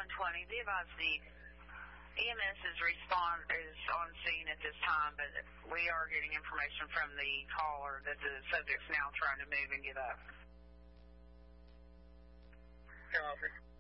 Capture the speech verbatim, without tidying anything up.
one twenty, be advised the E M S is respond is on scene at this time, but we are getting information from the caller that the subject's now trying to move and get up. Copy.